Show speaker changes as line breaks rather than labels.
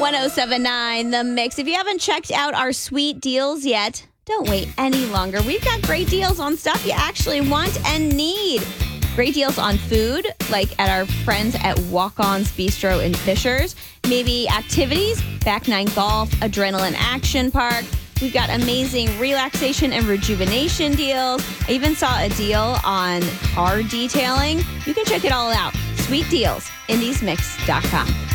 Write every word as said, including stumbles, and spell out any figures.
oh seven point nine The Mix. If you haven't checked out our sweet deals yet, don't wait any longer. We've got great deals on stuff you actually want and need. Great deals on food, like at our friends at Walk-On's Bistro in Fishers. Maybe activities, Back Nine Golf, Adrenaline Action Park. We've got amazing relaxation and rejuvenation deals. I even saw a deal on car detailing. You can check it all out. Sweet deals, indies mix dot com.